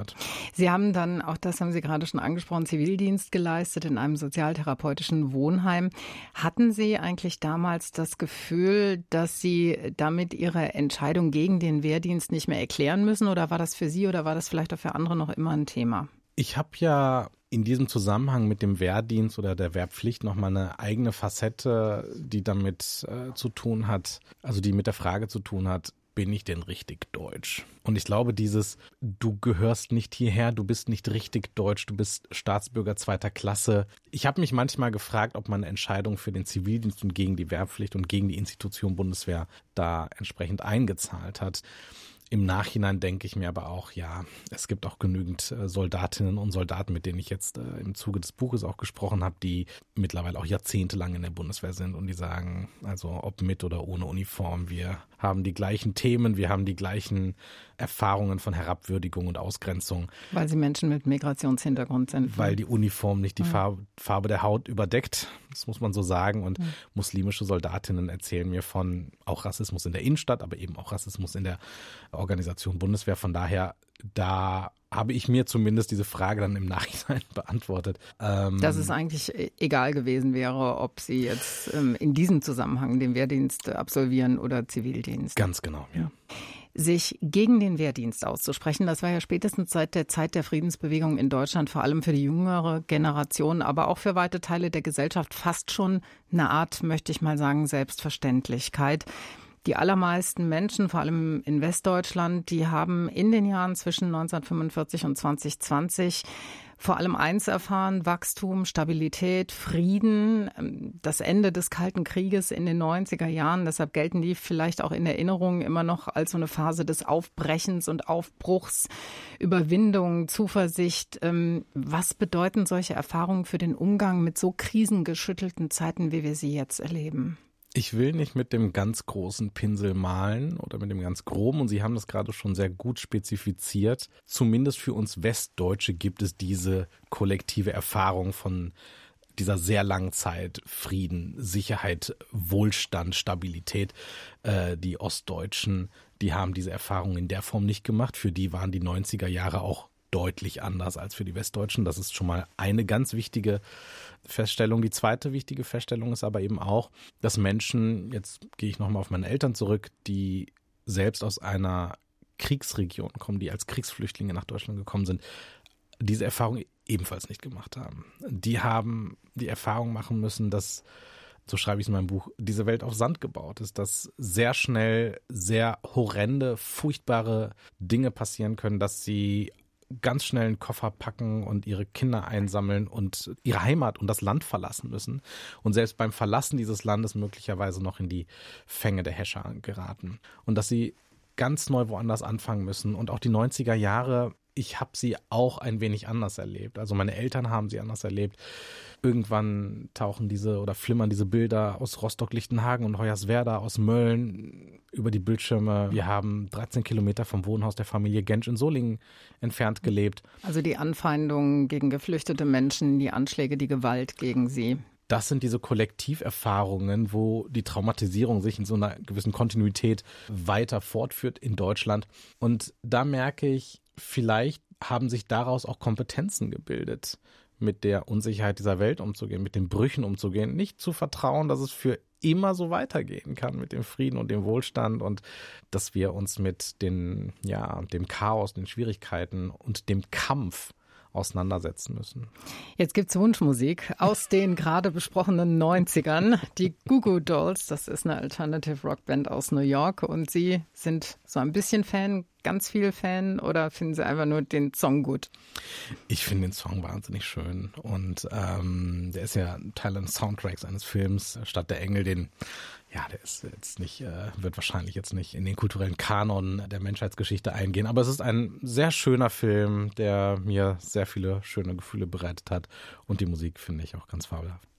gehört. Sie haben dann, auch das haben Sie gerade schon angesprochen, Zivildienst geleistet in einem sozialtherapeutischen Wohnheim. Hatten Sie eigentlich damals das Gefühl, dass Sie damit Ihre Entscheidung gegen den Wehrdienst nicht mehr erklären müssen? Oder war das für Sie oder war das vielleicht auch für andere noch immer ein Thema? Ich habe ja in diesem Zusammenhang mit dem Wehrdienst oder der Wehrpflicht nochmal eine eigene Facette, die damit zu tun hat, also die mit der Frage zu tun hat, bin ich denn richtig deutsch? Und ich glaube, du gehörst nicht hierher, du bist nicht richtig deutsch, du bist Staatsbürger zweiter Klasse. Ich habe mich manchmal gefragt, ob meine Entscheidung für den Zivildienst und gegen die Wehrpflicht und gegen die Institution Bundeswehr da entsprechend eingezahlt hat. Im Nachhinein denke ich mir aber auch, ja, es gibt auch genügend Soldatinnen und Soldaten, mit denen ich jetzt im Zuge des Buches auch gesprochen habe, die mittlerweile auch jahrzehntelang in der Bundeswehr sind und die sagen, also ob mit oder ohne Uniform, wir haben die gleichen Themen, wir haben die gleichen Erfahrungen von Herabwürdigung und Ausgrenzung. Weil sie Menschen mit Migrationshintergrund sind. Weil die Uniform nicht die Farbe der Haut überdeckt, das muss man so sagen. Und muslimische Soldatinnen erzählen mir von auch Rassismus in der Innenstadt, aber eben auch Rassismus in der Organisation Bundeswehr. Von daher, da habe ich mir zumindest diese Frage dann im Nachhinein beantwortet. Dass es eigentlich egal gewesen wäre, ob Sie jetzt in diesem Zusammenhang den Wehrdienst absolvieren oder Zivildienst. Ganz genau, ja. Sich gegen den Wehrdienst auszusprechen, das war ja spätestens seit der Zeit der Friedensbewegung in Deutschland, vor allem für die jüngere Generation, aber auch für weite Teile der Gesellschaft fast schon eine Art, möchte ich mal sagen, Selbstverständlichkeit. Die allermeisten Menschen, vor allem in Westdeutschland, die haben in den Jahren zwischen 1945 und 2020 vor allem eins erfahren: Wachstum, Stabilität, Frieden, das Ende des Kalten Krieges in den 90er Jahren. Deshalb gelten die vielleicht auch in Erinnerung immer noch als so eine Phase des Aufbrechens und Aufbruchs, Überwindung, Zuversicht. Was bedeuten solche Erfahrungen für den Umgang mit so krisengeschüttelten Zeiten, wie wir sie jetzt erleben? Ich will nicht mit dem ganz großen Pinsel malen oder mit dem ganz groben, und Sie haben das gerade schon sehr gut spezifiziert. Zumindest für uns Westdeutsche gibt es diese kollektive Erfahrung von dieser sehr langen Zeit Frieden, Sicherheit, Wohlstand, Stabilität. Die Ostdeutschen, die haben diese Erfahrung in der Form nicht gemacht. Für die waren die 90er Jahre auch deutlich anders als für die Westdeutschen. Das ist schon mal eine ganz wichtige Feststellung. Die zweite wichtige Feststellung ist aber eben auch, dass Menschen, jetzt gehe ich nochmal auf meine Eltern zurück, die selbst aus einer Kriegsregion kommen, die als Kriegsflüchtlinge nach Deutschland gekommen sind, diese Erfahrung ebenfalls nicht gemacht haben. Die haben die Erfahrung machen müssen, dass, so schreibe ich es in meinem Buch, diese Welt auf Sand gebaut ist, dass sehr schnell sehr horrende, furchtbare Dinge passieren können, dass sie ganz schnell einen Koffer packen und ihre Kinder einsammeln und ihre Heimat und das Land verlassen müssen und selbst beim Verlassen dieses Landes möglicherweise noch in die Fänge der Häscher geraten und dass sie ganz neu woanders anfangen müssen. Und auch die 90er Jahre, ich habe sie auch ein wenig anders erlebt. Also meine Eltern haben sie anders erlebt. Irgendwann tauchen flimmern diese Bilder aus Rostock-Lichtenhagen und Hoyerswerda, aus Mölln über die Bildschirme. Wir haben 13 Kilometer vom Wohnhaus der Familie Gensch in Solingen entfernt gelebt. Also die Anfeindungen gegen geflüchtete Menschen, die Anschläge, die Gewalt gegen sie. Das sind diese Kollektiverfahrungen, wo die Traumatisierung sich in so einer gewissen Kontinuität weiter fortführt in Deutschland. Und da merke ich, vielleicht haben sich daraus auch Kompetenzen gebildet, mit der Unsicherheit dieser Welt umzugehen, mit den Brüchen umzugehen, nicht zu vertrauen, dass es für immer so weitergehen kann mit dem Frieden und dem Wohlstand und dass wir uns mit dem Chaos, den Schwierigkeiten und dem Kampf auseinandersetzen müssen. Jetzt gibt's Wunschmusik aus den gerade besprochenen 90ern. Die Goo Goo Dolls, das ist eine Alternative Rock Band aus New York und Sie sind so ein bisschen Fan, ganz viel Fan oder finden Sie einfach nur den Song gut? Ich finde den Song wahnsinnig schön und der ist ja Teil eines Soundtracks eines Films, Stadt der Engel, der ist jetzt nicht, wird wahrscheinlich jetzt nicht in den kulturellen Kanon der Menschheitsgeschichte eingehen, aber es ist ein sehr schöner Film, der mir sehr viele schöne Gefühle bereitet hat und die Musik finde ich auch ganz fabelhaft.